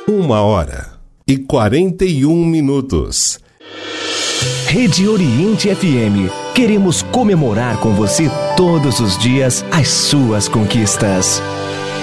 1h41. Rede Oriente FM. Queremos comemorar com você todos os dias as suas conquistas.